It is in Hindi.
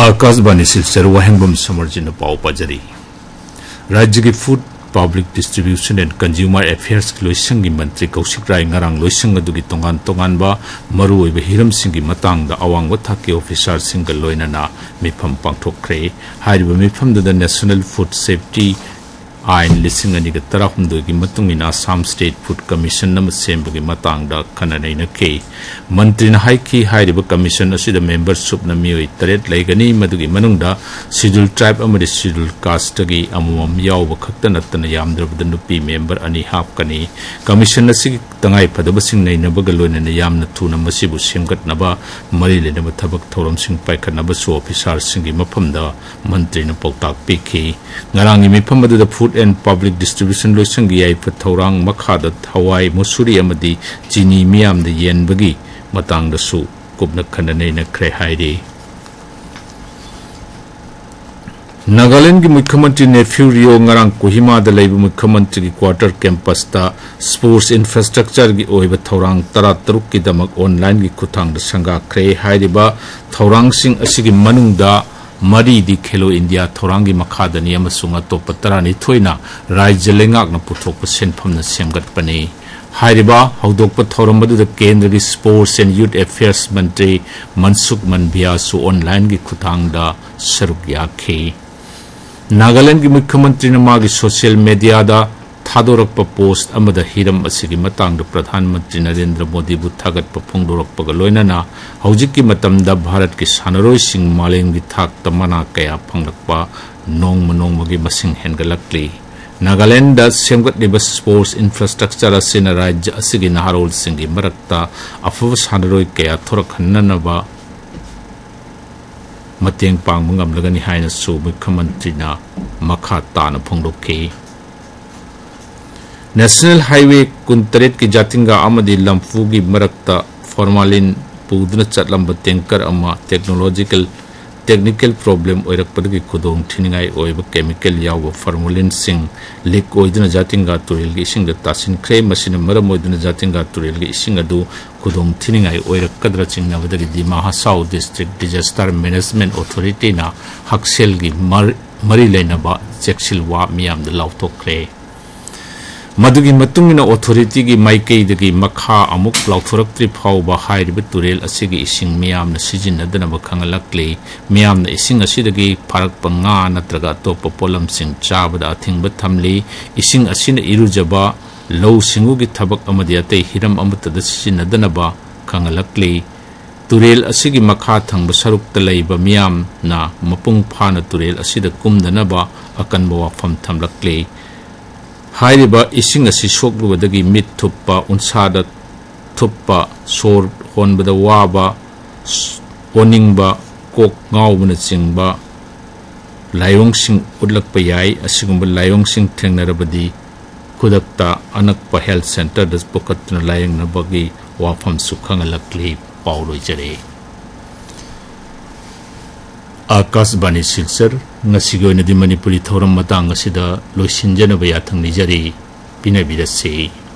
आकाशवाणी सिलचर वहेंगबम समर्जिन पाव पाजरी राज्य की food public distribution and consumer affairs की लोइसंग की मंत्री कौशिक राय ngarang लोइसंग अदुगी तोंगान तोंगान बा मरुओइबा हिरम सिंगी मतांग दा अवांग थाकी ऑफिसर सिंग लोइनना मिफम पांगथोखरे हारिबा मिफम दा नेशनल फूड सेफ्टी आइन लिसिंग अनिगा तराहुंदो की मतुंगिन आसाम स्टेट फूड कमीशन नम सेम्बगी मतांगदा खननैना के मंत्री ना हाइकी हाइरिबा कमीशन असिदा मेंबरशिप न मियोइ तरेट लैगनी मदुगी मनुंगदा शेड्यूल ट्राइब अमदि शेड्यूल कास्ट गी अमुमम यावब खक्त नतन यामद्रबद नुपी मेंबर अनि हापकनी कमीशन असिगी तंगाई फदबसिंग नैनबग लोइनना यामना थुना मसिबु सेमगतनबा मरि लेनबा थबक थौरमसिंग पाइखनबा सु ऑफिसर सिंगी मफमदा मंत्री न पौताक पिखी ngarang मिफम अदुदा food and public distribution Loisang गी आइफ थौरांग मखादा हवाई मुसुरी अमदि चीनी मियाम द येनबगी मतंग दसु कुबन खननै नखरे हाइरे नागालैंड की मुख्यमंत्री नेफ्यू रियो ngarang कोहिमा द लैब मुख्यमंत्री की क्वार्टर कैंपस ता स्पोर्ट्स इंफ्रास्ट्रक्चर की ओइबा थौरांग 13 की दमक ऑनलाइन की खुथांग द संगाखरे हाइरिबा थौरांग सिंग असिगी मनुंगदा मरी दी खेलो इंडिया थौरांगी मखादनी अमसुंग अतोप तरानी थोइना राज्य लेंगाकना पुथोक सेनफमना सेमगतपने हाइरिबा हौदोक थौरमबदु केंद्र की स्पोर्ट्स एंड यूथ अफेयर्स मंत्री मनसुख मनभियासु ऑनलाइन की खुथांगदा सरुक याखे नागालैंड की मुख्यमंत्री ने मागी सोशल मीडिया दा थादोरप पोस्ट अमदा हिरम असिगी मतंग प्रधानमंत्री नरेंद्र मोदी बु थागत फोंदोरप लोइनना हौजिक की मतमदा भारत की सानरोय सिंह मालेम की थाक तमना कया फंगलकपा नोंग मसिंग हेनगलकली नागालैंड सेमगतलिबा स्पोर्ट्स इंफ्रास्ट्रक्चर असिना राज्य असिगी नहारोल सिंगी मरक्ता अफब सानरोय कया थोरखन्ननबा मतेंग पांग ngamlagani haina su मुख्यमंत्री ना मखा तान फोंदोके नेशनल हाईवे 39 की जातिंगा अमदी लंफू की मरक्ता फॉर्मालिन पुदन चटलंब टैंकर अमा टेक्निकल प्रॉब्लम ओइरकपदगी खुदोंग थिनिंगाई ओइब केमिकल याव फॉर्मालिन सिंग लीक ओइदन जातिंगा तुरेल की इसिंग तासिन ख्रे मसिन मरम ओइदन जातिंगा तुरेल की इसिंग अदु खुदोंग थिनिंगाई ओइरकदर चिंगनबदगी दिमा हासाउ डिस्ट्रिक्ट डिजास्टर मैनेजमेंट अथॉरिटी ना हक्सेल की मरी लेनबा चेक्सिल वा मियाम द लाउथोख्रे मदुगी मतुंगिना अथॉरिटी की माइकेदगी मखा अमुक लाउथोरक्त्रि फाउबा हाइरिबा तुरेल असिगी इसिंग मियामना सिजिनदनबा खंगलक्ले मियामना इसिंग असिदगी फारकपा nga नत्रगा तोप पोलमसिंग चाबदा अथिंगबा थमली इसिंग असिना इरुजबा लौ सिंगुगी थबक अमदि अतै हिरम अमतदा सिजिनदनबा खंगलक्ले तुरेल असिगी मखा थंगबा सरुक्ता लैबा मियामना मपुंग फाना तुरेल असिदा कुमदनबा अकनबा वाफम थमलक्ले हाइरिबा इसिंग असि सोकलुबदगी मिट थुप्पा उनसादा थुप्पा सोर होनबदा वाबा ओनिंगबा कोक गावबना चिंगबा लायोंगसिंग उदलकपा याय असिगुंबा लायोंगसिंग थेंगनरबदी खुदक्ता अनकपा हेल्थ सेंटर दस पुकतना लायंगनबगी वाफम सुखंगलक्ली पाउलोइजरे Akashvani Silchar ngasigo ina di manipuri thoram matang asida loisinjana ba yathang nijari pinabidasse